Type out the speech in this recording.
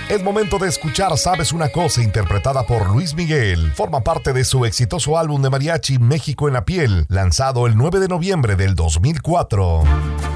Es momento de escuchar Sabes una cosa, interpretada por Luis Miguel. Forma parte de su exitoso álbum de mariachi México en la piel, lanzado el 9 de noviembre del 2004.